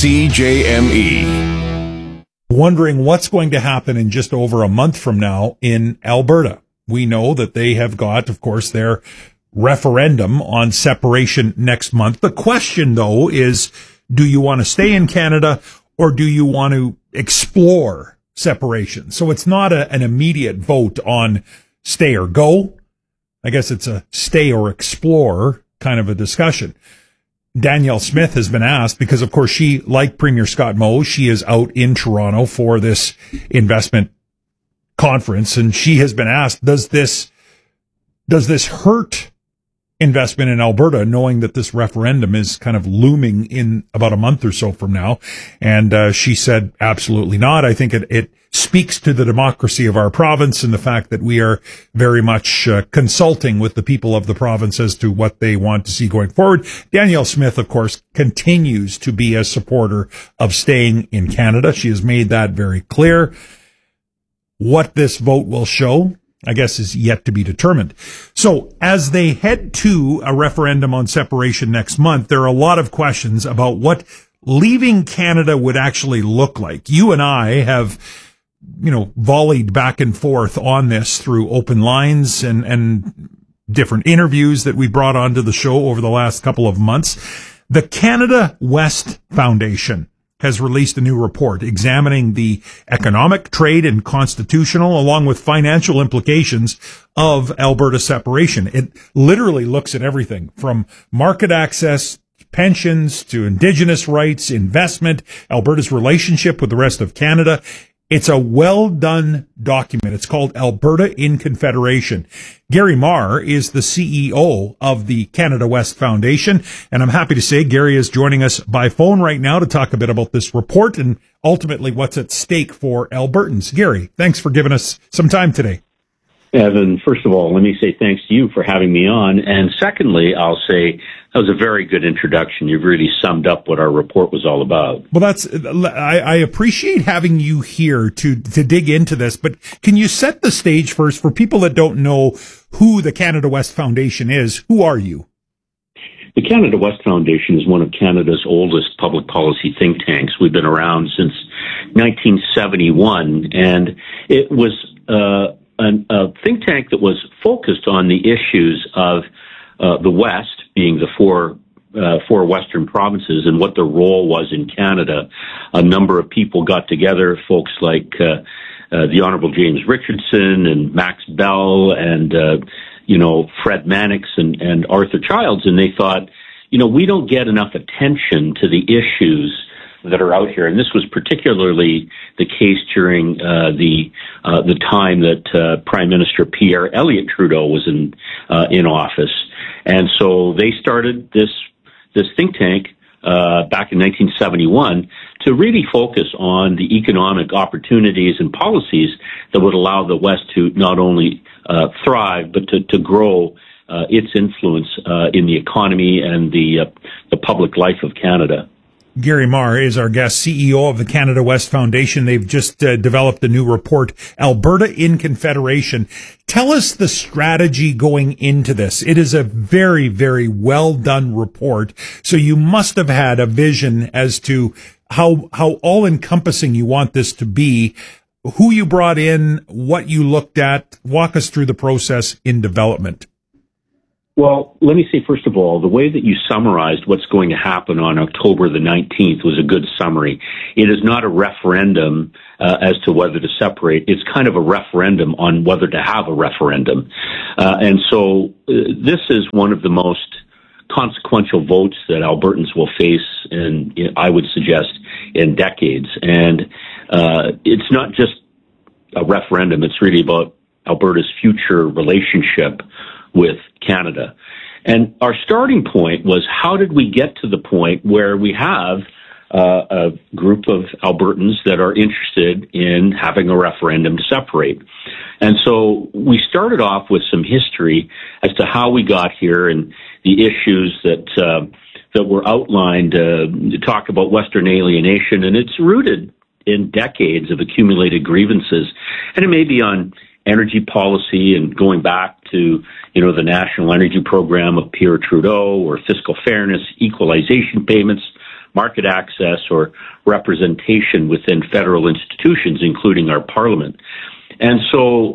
CJME. Wondering what's going to happen in just over a month from now in Alberta. We know that they have got, of course, their referendum on separation next month. The question, though, is, do you want to stay in Canada or do you want to explore separation? So it's not an immediate vote on stay or go. I guess it's a stay or explore kind of a discussion. Danielle Smith has been asked because, of course, she, like Premier Scott Moe, she is out in Toronto for this investment conference, and she has been asked, does this hurt investment in Alberta, knowing that this referendum is kind of looming in about a month or so from now? And she said, absolutely not. I think it speaks to the democracy of our province and the fact that we are very much consulting with the people of the province as to what they want to see going forward. Danielle Smith, of course, continues to be a supporter of staying in Canada. She has made that very clear. What this vote will show, I guess, is yet to be determined. So as they head to a referendum on separation next month, there are a lot of questions about what leaving Canada would actually look like. You and I have, volleyed back and forth on this through open lines and different interviews that we brought onto the show over the last couple of months. The Canada West Foundation has released a new report examining the economic, trade, and constitutional, along with financial implications of Alberta separation. It literally looks at everything from market access, pensions, to Indigenous rights, investment, Alberta's relationship with the rest of Canada. It's a well-done document. It's called Alberta in Confederation. Gary Marr is the CEO of the Canada West Foundation, and I'm happy to say Gary is joining us by phone right now to talk a bit about this report and ultimately what's at stake for Albertans. Gary, thanks for giving us some time today. Evan, first of all, let me say thanks to you for having me on. And secondly, I'll say that was a very good introduction. You've really summed up what our report was all about. Well, I appreciate having you here to dig into this, but can you set the stage first for people that don't know who the Canada West Foundation is? Who are you? The Canada West Foundation is one of Canada's oldest public policy think tanks. We've been around since 1971, and it was a think tank that was focused on the issues of the West, being the four Western provinces, and what their role was in Canada. A number of people got together, folks like the Honorable James Richardson and Max Bell and Fred Mannix and Arthur Childs, and they thought, we don't get enough attention to the issues that are out here, and this was particularly the case during the time that Prime Minister Pierre Elliott Trudeau was in office, and so they started this think tank back in 1971 to really focus on the economic opportunities and policies that would allow the West to not only thrive but to grow its influence in the economy and the public life of Canada. Gary Marr is our guest, CEO of the Canada West Foundation. They've just developed the new report, Alberta in Confederation. Tell us the strategy going into this. It is a very, very well done report. So you must have had a vision as to how all encompassing you want this to be, who you brought in, what you looked at. Walk us through the process in development. Well, let me say, first of all, the way that you summarized what's going to happen on October the 19th was a good summary. It is not a referendum as to whether to separate. It's kind of a referendum on whether to have a referendum. And so this is one of the most consequential votes that Albertans will face, and I would suggest, in decades. And it's not just a referendum. It's really about Alberta's future relationship with Canada. And our starting point was, how did we get to the point where we have a group of Albertans that are interested in having a referendum to separate? And so we started off with some history as to how we got here and the issues that were outlined to talk about Western alienation, and it's rooted in decades of accumulated grievances, and it may be on energy policy and going back to, the National Energy Program of Pierre Trudeau, or fiscal fairness, equalization payments, market access, or representation within federal institutions, including our parliament. And so,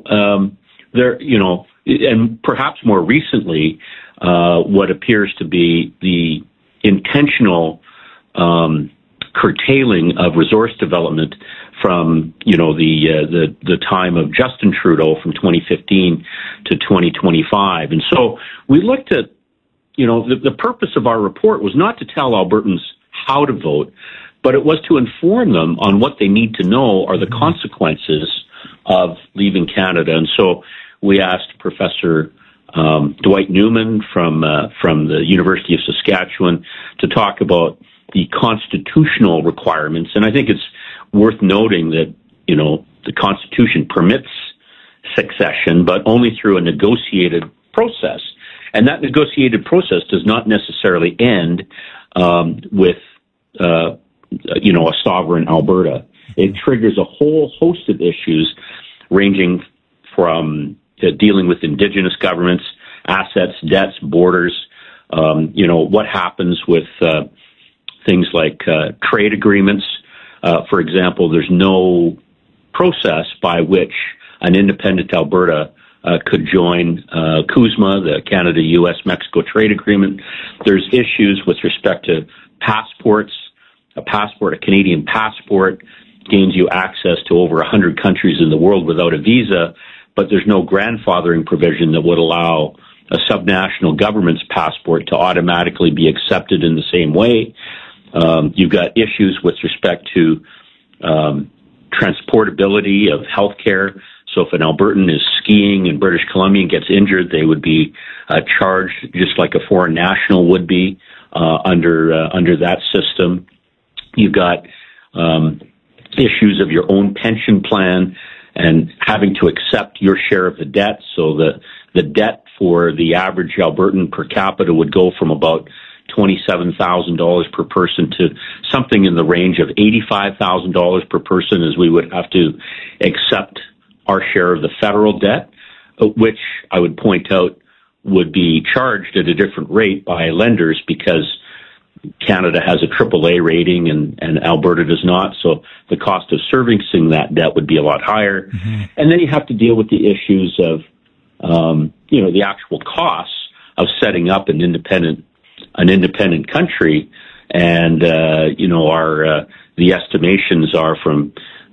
and perhaps more recently, what appears to be the intentional curtailing of resource development from, the time of Justin Trudeau from 2015 to 2025. And so we looked at, the purpose of our report was not to tell Albertans how to vote, but it was to inform them on what they need to know are the consequences of leaving Canada. And so we asked Professor Dwight Newman from the University of Saskatchewan to talk about the constitutional requirements. And I think it's worth noting that, the Constitution permits succession, but only through a negotiated process. And that negotiated process does not necessarily end with, a sovereign Alberta. It triggers a whole host of issues ranging from dealing with Indigenous governments, assets, debts, borders, what happens with things like trade agreements. For example, there's no process by which an independent Alberta could join CUSMA, the Canada-U.S.-Mexico trade agreement. There's issues with respect to passports. A Canadian passport gains you access to over 100 countries in the world without a visa, but there's no grandfathering provision that would allow a subnational government's passport to automatically be accepted in the same way. You've got issues with respect to transportability of healthcare. So if an Albertan is skiing in British Columbia and gets injured, they would be charged just like a foreign national would be under that system. You've got issues of your own pension plan and having to accept your share of the debt. So the debt for the average Albertan per capita would go from about $27,000 per person to something in the range of $85,000 per person, as we would have to accept our share of the federal debt, which I would point out would be charged at a different rate by lenders because Canada has a AAA rating and Alberta does not. So the cost of servicing that debt would be a lot higher. Mm-hmm. And then you have to deal with the issues of, the actual costs of setting up an independent country. And, the estimations are from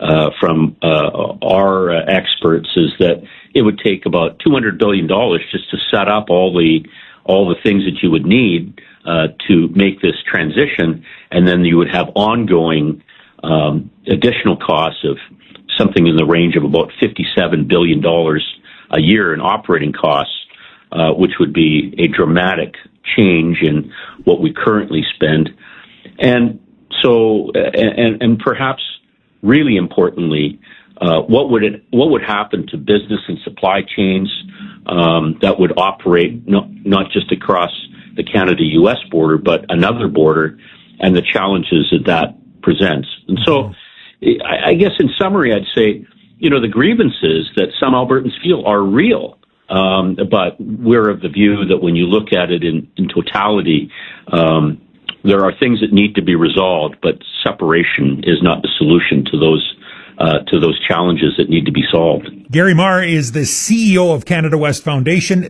our experts is that it would take about $200 billion just to set up all the things that you would need to make this transition, and then you would have ongoing additional costs of something in the range of about $57 billion a year in operating costs, which would be a dramatic change in what we currently spend. And so, and perhaps really importantly, what would happen to business and supply chains that would operate not just across the Canada-U.S. border, but another border, and the challenges that presents. And so, I guess in summary, I'd say, the grievances that some Albertans feel are real. But we're of the view that when you look at it in totality, there are things that need to be resolved, but separation is not the solution to those challenges that need to be solved. Gary Marr is the CEO of Canada West Foundation,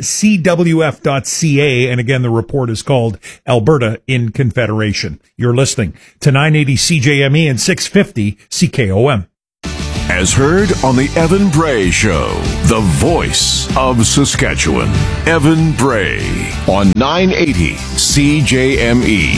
CWF.ca, and again, the report is called Alberta in Confederation. You're listening to 980 CJME and 650 CKOM. As heard on the Evan Bray Show, the voice of Saskatchewan. Evan Bray on 980 CJME.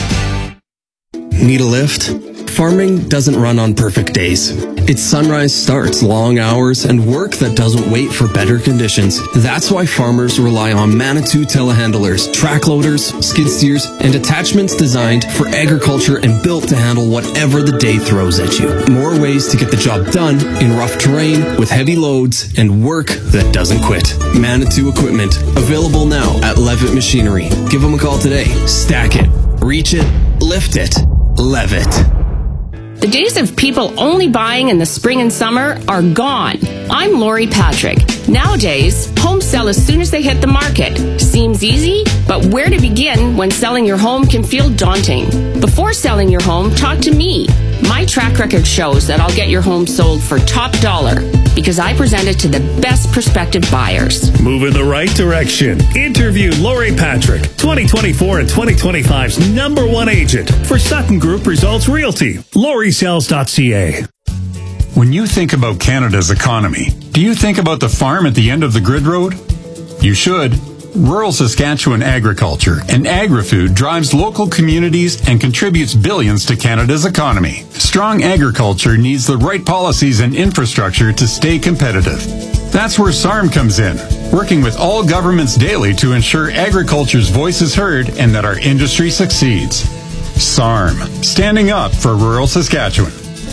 Need a lift? Farming doesn't run on perfect days. Its sunrise starts, long hours, and work that doesn't wait for better conditions. That's why farmers rely on Manitou telehandlers, track loaders, skid steers, and attachments designed for agriculture and built to handle whatever the day throws at you. More ways to get the job done in rough terrain with heavy loads and work that doesn't quit. Manitou equipment, available now at Levitt Machinery. Give them a call today. Stack it, reach it, lift it, Levitt. The days of people only buying in the spring and summer are gone. I'm Lori Patrick. Nowadays, homes sell as soon as they hit the market. Seems easy, but where to begin when selling your home can feel daunting? Before selling your home, talk to me. My track record shows that I'll get your home sold for top dollar because I present it to the best prospective buyers. Move in the right direction. Interview Lori Patrick, 2024 and 2025's #1 agent for Sutton Group Results Realty. LoriSells.ca. When you think about Canada's economy, do you think about the farm at the end of the grid road? You should. Rural Saskatchewan agriculture and agri-food drives local communities and contributes billions to Canada's economy. Strong agriculture needs the right policies and infrastructure to stay competitive. That's where SARM comes in, working with all governments daily to ensure agriculture's voice is heard and that our industry succeeds. SARM, standing up for rural Saskatchewan.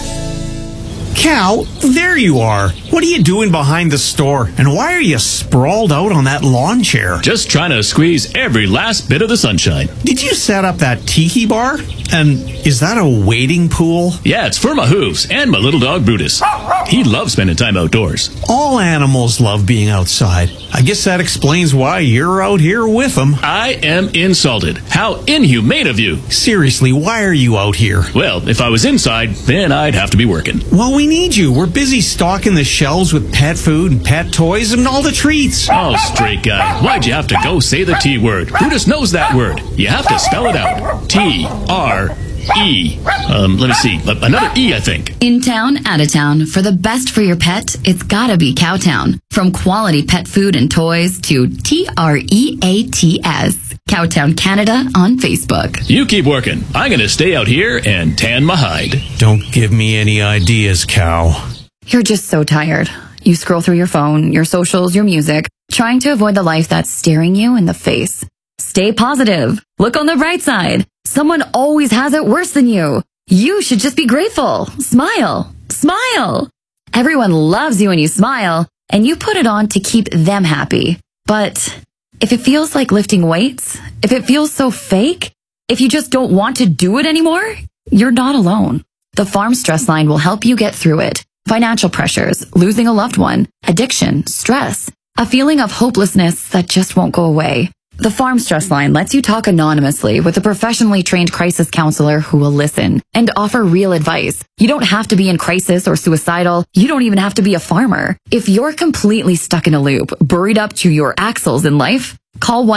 Cal, there you are. What are you doing behind the store? And why are you sprawled out on that lawn chair? Just trying to squeeze every last bit of the sunshine. Did you set up that tiki bar? And is that a wading pool? Yeah, it's for my hooves and my little dog Brutus. He loves spending time outdoors. All animals love being outside. I guess that explains why you're out here with them. I am insulted. How inhumane of you. Seriously, why are you out here? Well, if I was inside, then I'd have to be working. Well, we need you. We're busy stocking the shelves with pet food and pet toys and all the treats. Oh, straight guy. Why'd you have to go say the T word? Brutus knows that word. You have to spell it out. T-R-E. Let me see. Another E, I think. In town, out of town. For the best for your pet, it's gotta be Cowtown. From quality pet food and toys to TREATS. Cowtown Canada on Facebook. You keep working. I'm gonna stay out here and tan my hide. Don't give me any ideas, Cow. You're just so tired. You scroll through your phone, your socials, your music, trying to avoid the life that's staring you in the face. Stay positive. Look on the bright side. Someone always has it worse than you. You should just be grateful. Smile. Smile. Everyone loves you when you smile, and you put it on to keep them happy. But if it feels like lifting weights, if it feels so fake, if you just don't want to do it anymore, you're not alone. The Farm Stress Line will help you get through it. Financial pressures, losing a loved one, addiction, stress, a feeling of hopelessness that just won't go away. The Farm Stress Line lets you talk anonymously with a professionally trained crisis counselor who will listen and offer real advice. You don't have to be in crisis or suicidal. You don't even have to be a farmer. If you're completely stuck in a loop, buried up to your axles in life, call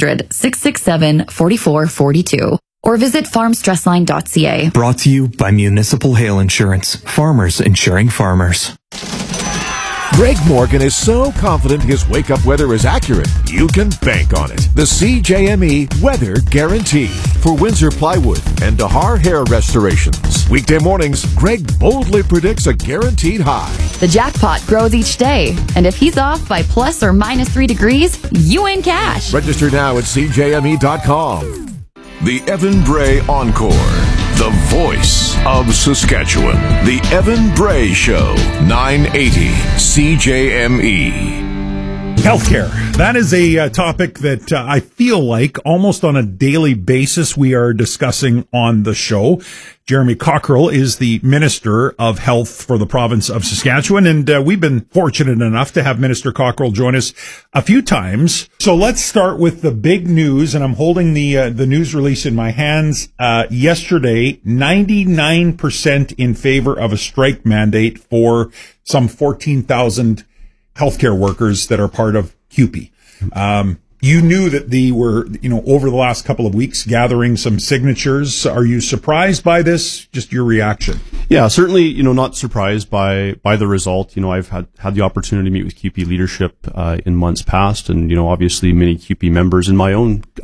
1-800-667-4442 or visit farmstressline.ca. Brought to you by Municipal Hail Insurance. Farmers insuring farmers. Greg Morgan is so confident his wake-up weather is accurate, you can bank on it. The CJME Weather Guarantee for Windsor Plywood and Dahar Hair Restorations. Weekday mornings, Greg boldly predicts a guaranteed high. The jackpot grows each day, and if he's off by plus or minus 3 degrees, you win cash. Register now at CJME.com. The Evan Bray Encore. The voice of Saskatchewan. The Evan Bray Show. 980 CJME. Healthcare. That is a topic that I feel like almost on a daily basis we are discussing on the show. Jeremy Cockrell is the Minister of Health for the province of Saskatchewan, and we've been fortunate enough to have Minister Cockrell join us a few times. So let's start with the big news, and I'm holding the news release in my hands. Yesterday, 99% in favor of a strike mandate for some 14,000 healthcare workers that are part of CUPE. You knew that they were, over the last couple of weeks gathering some signatures. Are you surprised by this? Just your reaction? Yeah, certainly, not surprised by the result. I've had the opportunity to meet with CUPE leadership in months past, and, obviously many CUPE members in my own